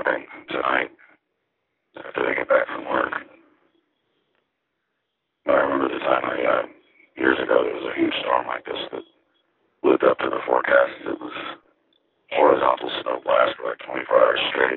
shopping tonight after they get back from work. But I remember the time years ago, there was a huge storm like this that lived up to the forecast. It was horizontal snow blast for like 24 hours straight.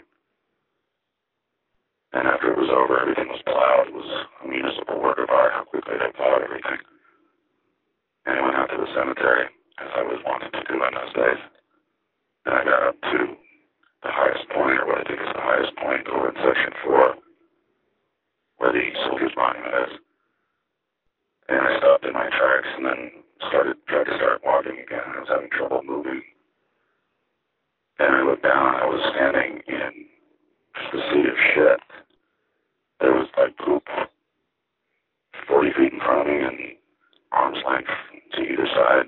And after it was over, everything was plowed. It was a municipal work of art how quickly they plowed everything. And I went out to the cemetery, as I was wanting to do in those days. And I got up to the highest point, or what I think is the highest point over in Section 4, where the Soldiers Monument is. And I stopped in my tracks and then tried to start walking again. I was having trouble moving. And I looked down, I was standing in just a sea of shit. There was like poop 40 feet in front of me and arm's length to either side.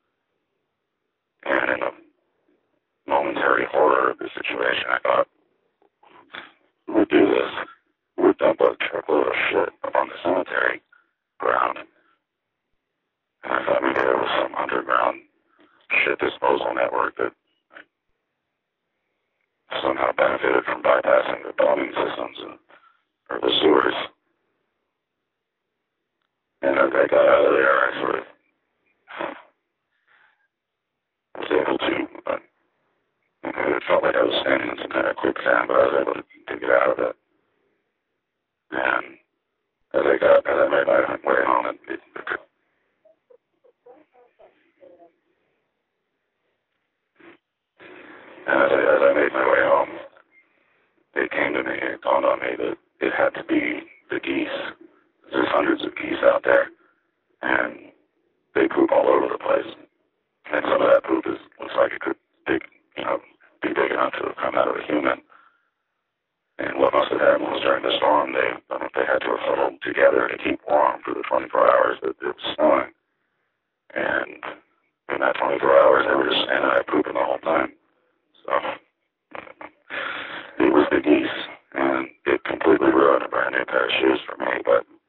And in a momentary horror of the situation, I thought, who would do this? Who would dump a truckload of shit up on the cemetery ground? And I thought maybe there was some underground shit disposal network that somehow benefited from bypassing the plumbing systems or the sewers. And as I got out of there, I sort of was able to, it felt like I was standing in some kind of quicksand, but I was able to get out of it. And as I made my way home, as I made my way home, it came to me, it dawned on me that it had to be the geese. There's hundreds of geese out there, and they poop all over the place. And some of that poop looks like it could be big enough to have come out of a human. And what must have happened was during the storm, they had to have huddled together to keep warm for the 24 hours that it was snowing. And in that 24 hours, they were just standing there pooping the whole time. So it was the geese, and it completely ruined a brand new pair of shoes for me, but